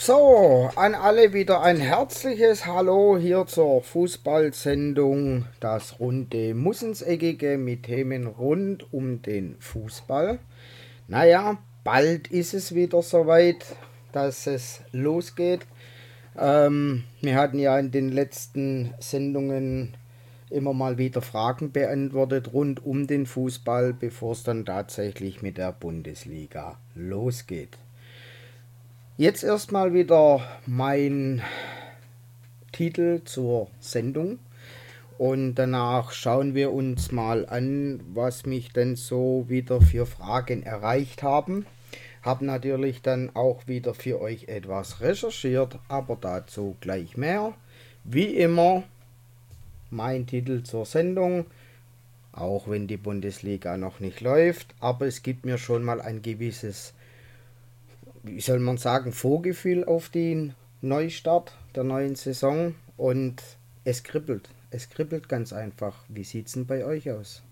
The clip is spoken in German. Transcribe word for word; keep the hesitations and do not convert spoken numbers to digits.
So, an alle wieder ein herzliches Hallo hier zur Fußballsendung Das runde Mussenseckige mit Themen rund um den Fußball. Naja, bald ist es wieder soweit, dass es losgeht. Ähm, wir hatten ja in den letzten Sendungen immer mal wieder Fragen beantwortet rund um den Fußball, bevor es dann tatsächlich mit der Bundesliga losgeht. Jetzt erstmal wieder mein Titel zur Sendung und danach schauen wir uns mal an, was mich denn so wieder für Fragen erreicht haben. Hab natürlich dann auch wieder für euch etwas recherchiert, aber dazu gleich mehr. Wie immer mein Titel zur Sendung, auch wenn die Bundesliga noch nicht läuft, aber es gibt mir schon mal ein gewisses, wie soll man sagen, Vorgefühl auf den Neustart der neuen Saison und es kribbelt. Es kribbelt ganz einfach. Wie sieht's denn bei euch aus?